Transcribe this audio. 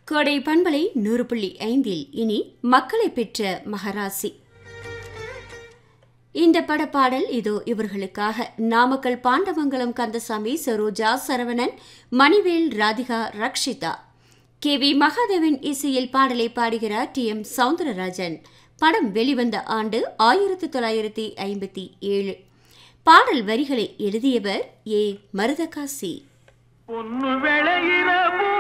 கோடை பண்பலை 100.5 இனி மக்களை பெற்ற மகராசி. இந்த படப்பாடல் இதோ இவர்களுக்காக. நாமக்கல் பாண்டமங்கலம் கந்தசாமி, சரோஜா, சரவணன், மணிவேல், ராதிகா, ரக்ஷிதா. KV மகாதேவன் இசையில் பாடலை பாடுகிறார் TM சௌந்தரராஜன். படம் வெளிவந்த ஆண்டு 1957. பாடல் வரிகளை எழுதியவர் A. மருதகாசி. பொன்னு விளையிற